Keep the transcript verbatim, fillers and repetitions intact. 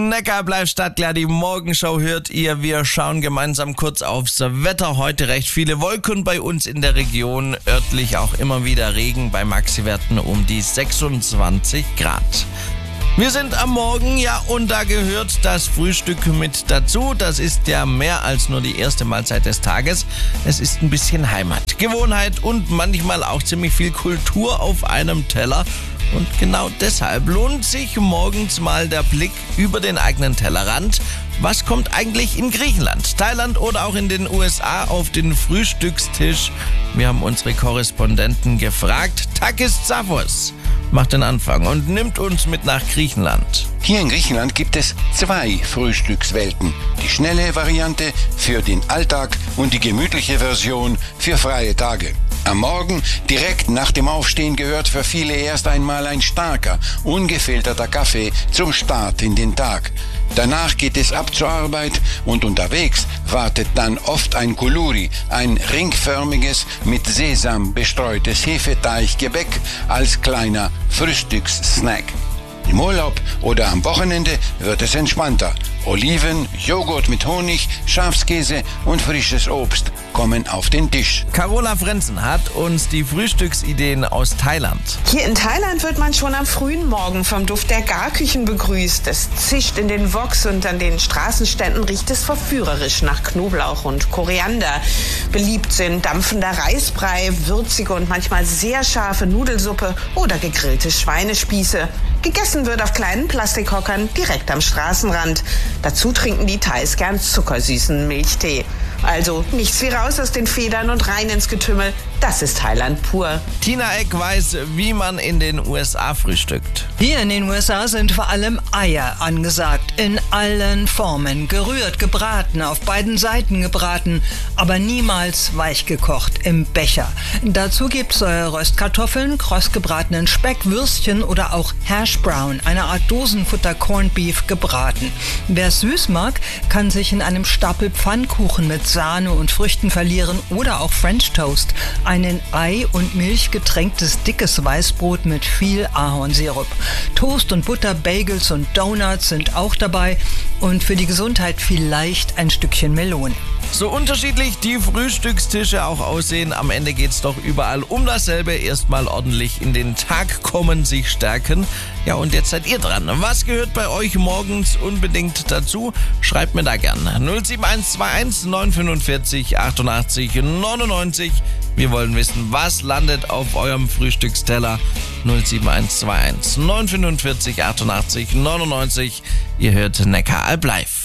Neckar bleibt Stadtklar, die Morgenshow hört ihr. Wir schauen gemeinsam kurz aufs Wetter. Heute recht viele Wolken bei uns in der Region. Örtlich auch immer wieder Regen bei Maxi-Werten um die sechsundzwanzig Grad. Wir sind am Morgen, ja, und da gehört das Frühstück mit dazu. Das ist ja mehr als nur die erste Mahlzeit des Tages. Es ist ein bisschen Heimat, Gewohnheit und manchmal auch ziemlich viel Kultur auf einem Teller. Und genau deshalb lohnt sich morgens mal der Blick über den eigenen Tellerrand. Was kommt eigentlich in Griechenland, Thailand oder auch in den U S A auf den Frühstückstisch? Wir haben unsere Korrespondenten gefragt. Takis Zaphos macht den Anfang und nimmt uns mit nach Griechenland. Hier in Griechenland gibt es zwei Frühstückswelten. Die schnelle Variante für den Alltag und die gemütliche Version für freie Tage. Am Morgen, direkt nach dem Aufstehen, gehört für viele erst einmal ein starker, ungefilterter Kaffee zum Start in den Tag. Danach geht es ab zur Arbeit und unterwegs wartet dann oft ein Koulouri, ein ringförmiges, mit Sesam bestreutes Hefeteiggebäck als kleiner Frühstückssnack. Im Urlaub oder am Wochenende wird es entspannter. Oliven, Joghurt mit Honig, Schafskäse und frisches Obst kommen auf den Tisch. Carola Frenzen hat uns die Frühstücksideen aus Thailand. Hier in Thailand wird man schon am frühen Morgen vom Duft der Garküchen begrüßt. Es zischt in den Woks und an den Straßenständen riecht es verführerisch nach Knoblauch und Koriander. Beliebt sind dampfender Reisbrei, würzige und manchmal sehr scharfe Nudelsuppe oder gegrillte Schweinespieße. Gegessen wird auf kleinen Plastikhockern direkt am Straßenrand. Dazu trinken die Thais gern zuckersüßen Milchtee. Also nichts wie raus aus den Federn und rein ins Getümmel. Das ist Thailand pur. Tina Eck weiß, wie man in den U S A frühstückt. Hier in den U S A sind vor allem Eier angesagt. In allen Formen. Gerührt, gebraten, auf beiden Seiten gebraten, aber niemals weich gekocht im Becher. Dazu gibt's äh, Röstkartoffeln, kross gebratenen Speck, Würstchen oder auch Hash Brown, eine Art Dosenfutter Corned Beef gebraten. Wer es süß mag, kann sich in einem Stapel Pfannkuchen mit Sahne und Früchten verlieren oder auch French Toast. Ein in Ei und Milch getränktes dickes Weißbrot mit viel Ahornsirup. Toast und Butter, Bagels und Donuts sind auch dabei und für die Gesundheit vielleicht ein Stückchen Melone. So unterschiedlich die Frühstückstische auch aussehen, am Ende geht's doch überall um dasselbe. Erstmal ordentlich in den Tag kommen, sich stärken. Ja, und jetzt seid ihr dran. Was gehört bei euch morgens unbedingt dazu? Schreibt mir da gerne. null sieben eins zwei eins neun fünf vier achtundachtzig neunundneunzig. Wir wollen wissen, was landet auf eurem Frühstücksteller. null sieben eins zwei eins neun fünf vier achtundachtzig neunundneunzig. Ihr hört Neckar live.